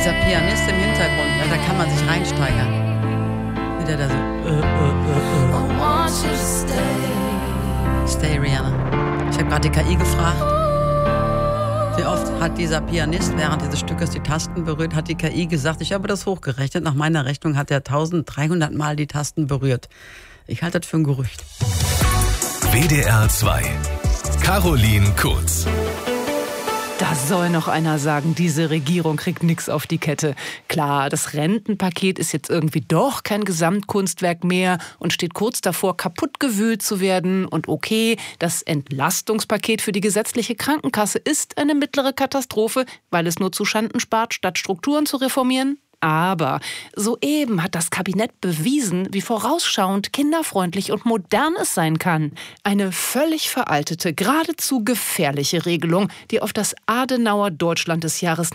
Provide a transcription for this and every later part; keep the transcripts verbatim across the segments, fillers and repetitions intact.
dieser Pianist im Hintergrund, ja, da kann man sich reinsteigern. Wie der da so äh, äh, äh, äh. Stay, Rihanna. Ich habe gerade die K I gefragt, wie oft hat dieser Pianist während dieses Stückes die Tasten berührt, hat die K I gesagt, ich habe das hochgerechnet, nach meiner Rechnung hat er dreizehnhundert Mal die Tasten berührt. Ich halte das für ein Gerücht. W D R zwei. Caroline Kurz. Da soll noch einer sagen, diese Regierung kriegt nix auf die Kette. Klar, das Rentenpaket ist jetzt irgendwie doch kein Gesamtkunstwerk mehr und steht kurz davor, kaputtgewühlt zu werden. Und okay, das Entlastungspaket für die gesetzliche Krankenkasse ist eine mittlere Katastrophe, weil es nur zu Schanden spart, statt Strukturen zu reformieren. Aber soeben hat das Kabinett bewiesen, wie vorausschauend, kinderfreundlich und modern es sein kann. Eine völlig veraltete, geradezu gefährliche Regelung, die auf das Adenauer Deutschland des Jahres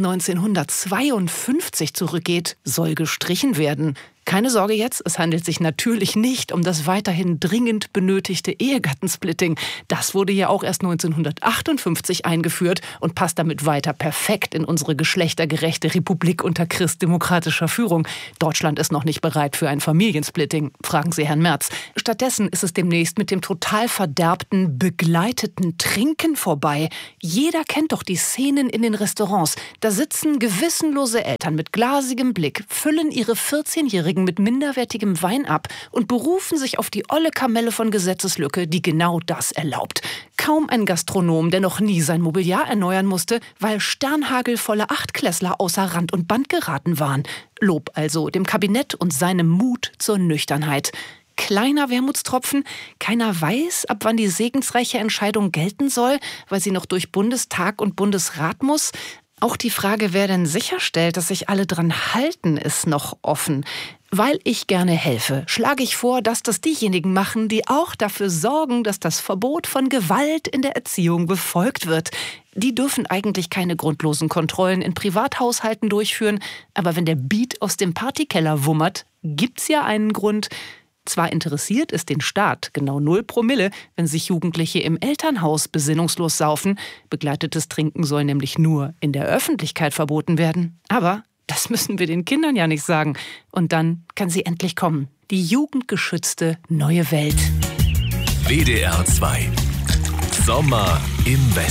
neunzehnhundertzweiundfünfzig zurückgeht, soll gestrichen werden. Keine Sorge jetzt, es handelt sich natürlich nicht um das weiterhin dringend benötigte Ehegattensplitting. Das wurde ja auch erst neunzehnhundertachtundfünfzig eingeführt und passt damit weiter perfekt in unsere geschlechtergerechte Republik unter christdemokratischer Führung. Deutschland ist noch nicht bereit für ein Familiensplitting, fragen Sie Herrn Merz. Stattdessen ist es demnächst mit dem total verderbten, begleiteten Trinken vorbei. Jeder kennt doch die Szenen in den Restaurants. Da sitzen gewissenlose Eltern mit glasigem Blick, füllen ihre vierzehnjährigen mit minderwertigem Wein ab und berufen sich auf die olle Kamelle von Gesetzeslücke, die genau das erlaubt. Kaum ein Gastronom, der noch nie sein Mobiliar erneuern musste, weil sternhagelvolle Achtklässler außer Rand und Band geraten waren. Lob also dem Kabinett und seinem Mut zur Nüchternheit. Kleiner Wermutstropfen, keiner weiß, ab wann die segensreiche Entscheidung gelten soll, weil sie noch durch Bundestag und Bundesrat muss. Auch die Frage, wer denn sicherstellt, dass sich alle dran halten, ist noch offen. Weil ich gerne helfe, schlage ich vor, dass das diejenigen machen, die auch dafür sorgen, dass das Verbot von Gewalt in der Erziehung befolgt wird. Die dürfen eigentlich keine grundlosen Kontrollen in Privathaushalten durchführen, aber wenn der Beat aus dem Partykeller wummert, gibt's ja einen Grund. Zwar interessiert es den Staat genau null Promille, wenn sich Jugendliche im Elternhaus besinnungslos saufen. Begleitetes Trinken soll nämlich nur in der Öffentlichkeit verboten werden. Aber das müssen wir den Kindern ja nicht sagen. Und dann kann sie endlich kommen. Die jugendgeschützte neue Welt. W D R zwei. Sommer im Westen.